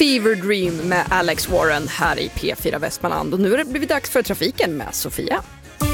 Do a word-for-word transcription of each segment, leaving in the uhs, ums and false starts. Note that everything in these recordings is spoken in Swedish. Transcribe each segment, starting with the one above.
Fever Dream med Alex Warren här i P fyra Västmanland. Och nu har det blivit dags för trafiken med Sofia.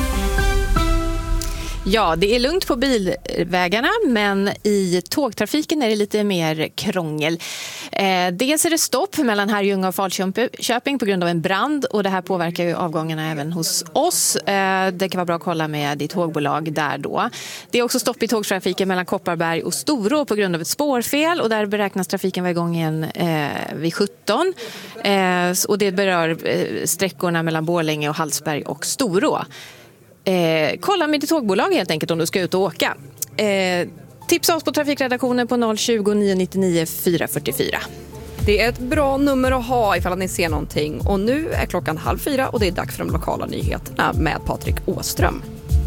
Ja, det är lugnt på bilvägarna, men i tågtrafiken är det lite mer krångel. Eh, dels är det stopp mellan Herrljunga och Falköping på grund av en brand, och det här påverkar ju avgångarna även hos oss. Eh, det kan vara bra att kolla med ditt tågbolag där då. Det är också stopp i tågtrafiken mellan Kopparberg och Storå på grund av ett spårfel, och där beräknas trafiken vara igång igen eh, vid sjutton. Eh, och det berör eh, sträckorna mellan Borlänge och Hallsberg och Storå. Eh, kolla med ditt tågbolag helt enkelt om du ska ut och åka. Eh, tipsa oss på trafikredaktionen på noll tjugo, nio nittionio, fyra fyrtiofyra. Det är ett bra nummer att ha ifall ni ser någonting. Och nu är klockan halv fyra och det är dags för de lokala nyheterna med Patrik Åström.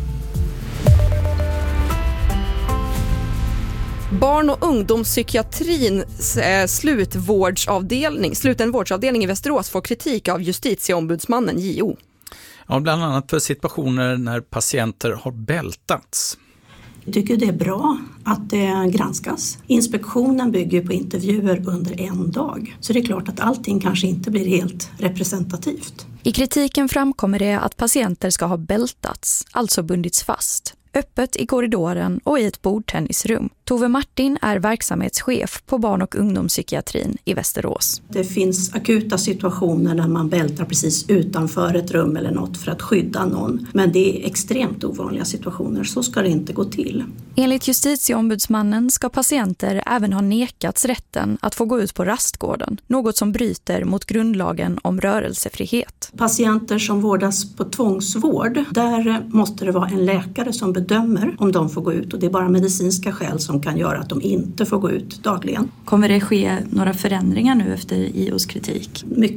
Barn- och ungdomspsykiatrins eh, slutvårdsavdelning, slutenvårdsavdelning i Västerås får kritik av justitieombudsmannen J O. Ja, bland annat för situationer när patienter har bältats. Jag tycker det är bra att det granskas. Inspektionen bygger på intervjuer under en dag. Så det är klart att allting kanske inte blir helt representativt. I kritiken framkommer det att patienter ska ha bältats, alltså bundits fast. Öppet i korridoren och i ett bordtennisrum. Tove Martin är verksamhetschef på barn- och ungdomspsykiatrin i Västerås. Det finns akuta situationer när man bältar precis utanför ett rum eller något för att skydda någon. Men det är extremt ovanliga situationer, så ska det inte gå till. Enligt justitieombudsmannen ska patienter även ha nekats rätten att få gå ut på rastgården. Något som bryter mot grundlagen om rörelsefrihet. Patienter som vårdas på tvångsvård, där måste det vara en läkare som bedömer om de får gå ut. Och det är bara medicinska skäl som kan göra att de inte får gå ut dagligen. Kommer det ske några förändringar nu efter I O:s kritik? Mycket